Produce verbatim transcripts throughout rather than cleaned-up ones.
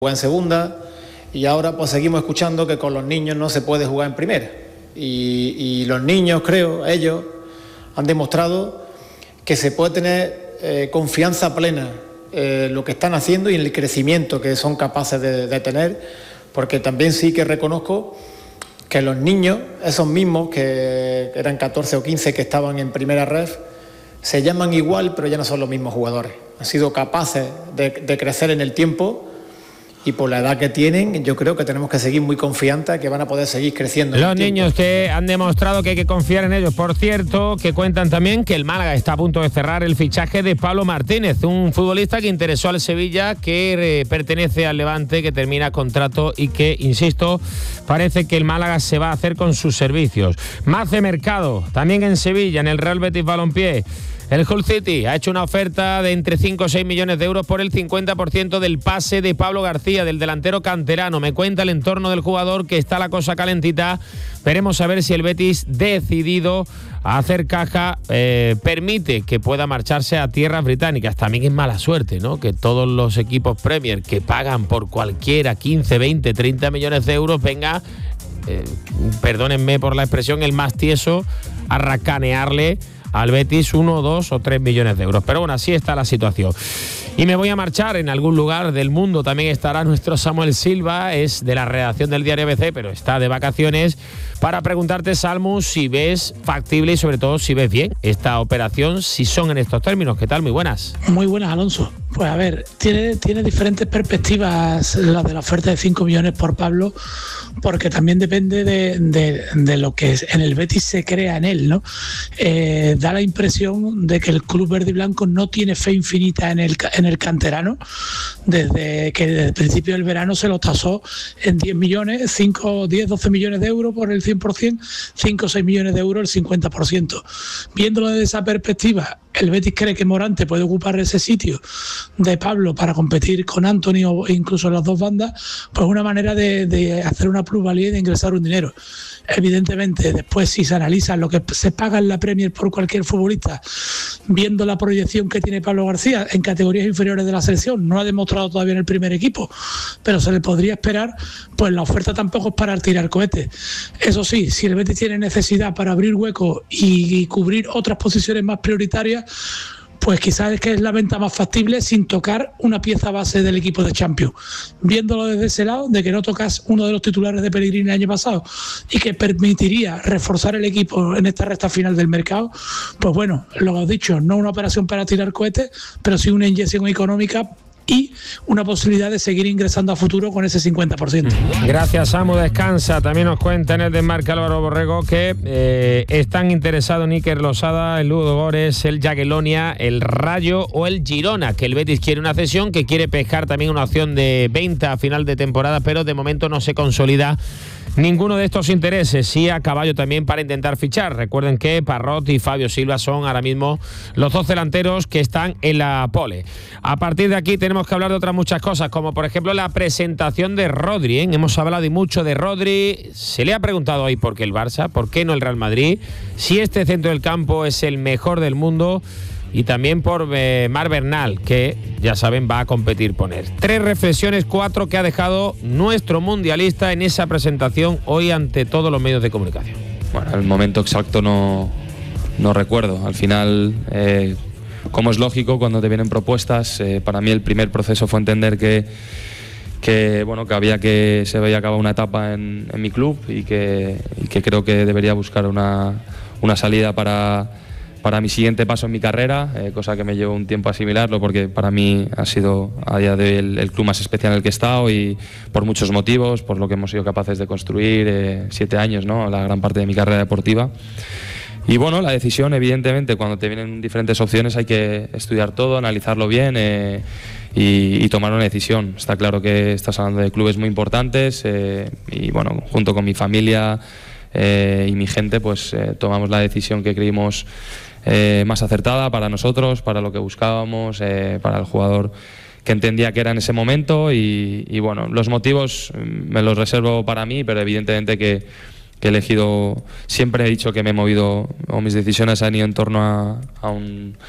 en segunda, y ahora pues seguimos escuchando que con los niños no se puede jugar en primera. Y, y los niños, creo, ellos han demostrado que se puede tener eh, confianza plena en eh, lo que están haciendo y en el crecimiento que son capaces de, de tener, porque también sí que reconozco que los niños, esos mismos que eran catorce o quince que estaban en primera ref, se llaman igual, pero ya no son los mismos jugadores. Han sido capaces de, de crecer en el tiempo. Y por la edad que tienen, yo creo que tenemos que seguir muy confiantes que van a poder seguir creciendo. Los niños que han demostrado que hay que confiar en ellos. Por cierto, que cuentan también que el Málaga está a punto de cerrar el fichaje de Pablo Martínez, un futbolista que interesó al Sevilla, que eh, pertenece al Levante, que termina contrato y que, insisto, parece que el Málaga se va a hacer con sus servicios. Más de mercado, también en Sevilla, en el Real Betis Balompié. El Hull City ha hecho una oferta de entre cinco o seis millones de euros por el cincuenta por ciento del pase de Pablo García, del delantero canterano. Me cuenta el entorno del jugador que está la cosa calentita. Veremos a ver si el Betis, decidido a hacer caja, eh, permite que pueda marcharse a tierras británicas. También es mala suerte, ¿no?, que todos los equipos Premier que pagan por cualquiera quince, veinte, treinta millones de euros venga, eh, perdónenme por la expresión, el más tieso a racanearle al Betis uno, dos o tres millones de euros. Pero bueno, así está la situación. Y me voy a marchar en algún lugar del mundo. También estará nuestro Samuel Silva, es de la redacción del diario A B C, pero está de vacaciones, para preguntarte, Salmu, si ves factible y sobre todo si ves bien esta operación, si son en estos términos. ¿Qué tal? Muy buenas. Muy buenas, Alonso. Pues a ver, tiene, tiene diferentes perspectivas la de la oferta de cinco millones por Pablo, porque también depende de, de, de lo que en el Betis se crea en él, ¿no? Eh, da la impresión de que el club verde y blanco no tiene fe infinita en el, en el canterano, desde que desde el principio del verano se lo tasó en diez millones, cinco, diez, doce millones de euros por el cien por ciento, cinco o seis millones de euros el cincuenta por ciento. Viéndolo desde esa perspectiva, el Betis cree que Morante puede ocupar ese sitio de Pablo para competir con Anthony o incluso en las dos bandas, pues una manera de, de hacer una plusvalía y de ingresar un dinero. Evidentemente, después si se analiza lo que se paga en la Premier por cualquier futbolista, viendo la proyección que tiene Pablo García en categorías inferiores de la selección, no ha demostrado todavía en el primer equipo, pero se le podría esperar, pues la oferta tampoco es para tirar cohetes. Eso sí, si el Betis tiene necesidad para abrir huecos y, y cubrir otras posiciones más prioritarias, pues quizás es que es la venta más factible sin tocar una pieza base del equipo de Champions. Viéndolo desde ese lado, de que no tocas uno de los titulares de Pellegrini el año pasado y que permitiría reforzar el equipo en esta recta final del mercado, pues bueno, lo que has dicho, no una operación para tirar cohetes, pero sí una inyección económica y una posibilidad de seguir ingresando a futuro con ese cincuenta por ciento. Gracias, Samu, descansa. También nos cuenta en el desmarque Álvaro Borrego que eh, están interesados en Iker Losada, el Ludo Gores, el Jagiellonia, el Rayo o el Girona, que el Betis quiere una cesión, que quiere pescar también una opción de venta a final de temporada, pero de momento no se consolida ninguno de estos intereses. Sí, a caballo también para intentar fichar. Recuerden que Parrot y Fabio Silva son ahora mismo los dos delanteros que están en la pole. A partir de aquí tenemos que hablar de otras muchas cosas, como por ejemplo la presentación de Rodri, ¿eh? Hemos hablado y mucho de Rodri. Se le ha preguntado hoy por qué el Barça, por qué no el Real Madrid, si este centro del campo es el mejor del mundo, y también por eh, Mar Bernal, que ya saben va a competir por él. Tres reflexiones, cuatro que ha dejado nuestro mundialista en esa presentación hoy ante todos los medios de comunicación. Bueno, el momento exacto no, no recuerdo. Al final, eh, como es lógico, cuando te vienen propuestas, eh, para mí el primer proceso fue entender que que bueno que había que se había acabado una etapa en, en mi club y que, y que creo que debería buscar una, una salida para para mi siguiente paso en mi carrera, eh, cosa que me llevó un tiempo asimilarlo, porque para mí ha sido a día de hoy el, el club más especial en el que he estado, y por muchos motivos, por lo que hemos sido capaces de construir, eh, siete años, ¿no?, la gran parte de mi carrera deportiva. Y bueno, la decisión, evidentemente, cuando te vienen diferentes opciones hay que estudiar todo, analizarlo bien eh, y, y tomar una decisión. Está claro que estás hablando de clubes muy importantes eh, y bueno, junto con mi familia eh, y mi gente, pues eh, tomamos la decisión que creímos Eh, más acertada para nosotros, para lo que buscábamos, eh, para el jugador que entendía que era en ese momento y, y bueno, los motivos me los reservo para mí, pero evidentemente que, que he elegido, siempre he dicho que me he movido o mis decisiones han ido en torno a, a un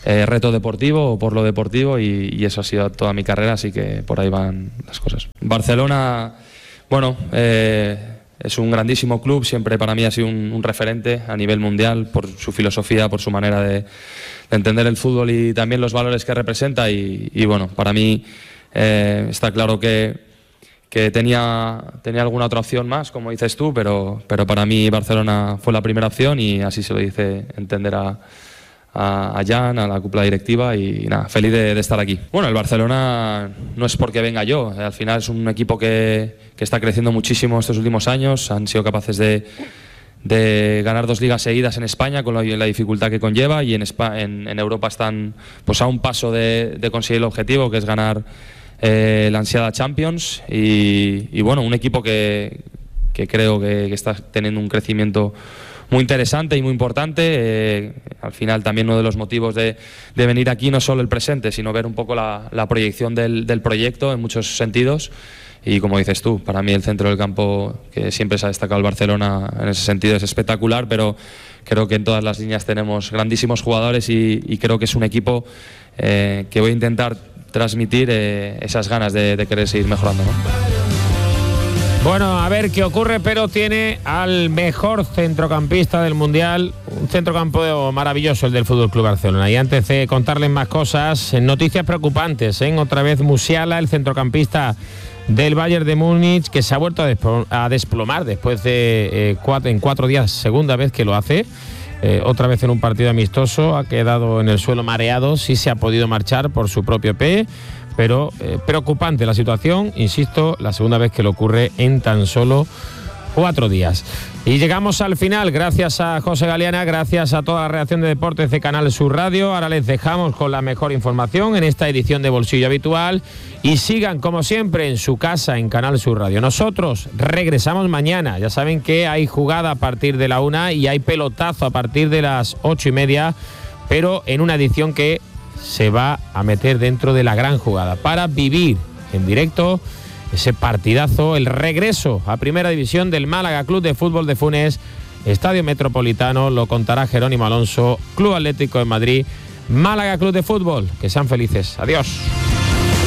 eh, reto deportivo o por lo deportivo, y, y eso ha sido toda mi carrera, así que por ahí van las cosas. Barcelona, bueno, eh, es un grandísimo club, siempre para mí ha sido un, un referente a nivel mundial por su filosofía, por su manera de, de entender el fútbol y también los valores que representa, y, y bueno, para mí eh, está claro que, que tenía, tenía alguna otra opción más, como dices tú, pero, pero para mí Barcelona fue la primera opción, y así se lo hice entender a a Jan, a la cúpula directiva, y nada, feliz de, de estar aquí. Bueno, el Barcelona no es porque venga yo, al final es un equipo que, que está creciendo muchísimo estos últimos años, han sido capaces de, de ganar dos ligas seguidas en España con la, la dificultad que conlleva, y en, Spa, en, en Europa están pues a un paso de, de conseguir el objetivo, que es ganar eh, la ansiada Champions, y, y bueno, un equipo que, que creo que, que está teniendo un crecimiento muy interesante y muy importante. Eh, al final también uno de los motivos de, de venir aquí no solo el presente, sino ver un poco la, la proyección del, del proyecto en muchos sentidos, y como dices tú, para mí el centro del campo, que siempre se ha destacado el Barcelona en ese sentido, es espectacular, pero creo que en todas las líneas tenemos grandísimos jugadores, y, y creo que es un equipo eh, que voy a intentar transmitir eh, esas ganas de, de querer seguir mejorando, ¿no? Bueno, a ver qué ocurre, pero tiene al mejor centrocampista del Mundial, un centrocampo maravilloso el del F C Barcelona. Y antes de contarles más cosas, noticias preocupantes, ¿eh? Otra vez Musiala, el centrocampista del Bayern de Múnich, que se ha vuelto a desplomar después de eh, cuatro, en cuatro días, segunda vez que lo hace. Eh, otra vez en un partido amistoso, ha quedado en el suelo mareado, sí se ha podido marchar por su propio pie. Pero eh, preocupante la situación, insisto, la segunda vez que le ocurre en tan solo cuatro días. Y llegamos al final, gracias a José Galeana, gracias a toda la redacción de deportes de Canal Sur Radio. Ahora les dejamos con la mejor información en esta edición de Bolsillo Habitual, y sigan como siempre en su casa en Canal Sur Radio. Nosotros regresamos mañana, ya saben que hay jugada a partir de la una y hay pelotazo a partir de las ocho y media, pero en una edición que se va a meter dentro de la gran jugada para vivir en directo ese partidazo, el regreso a Primera División del Málaga Club de Fútbol de Funes, Estadio Metropolitano. Lo contará Jerónimo Alonso. Club Atlético de Madrid, Málaga Club de Fútbol. Que sean felices. Adiós.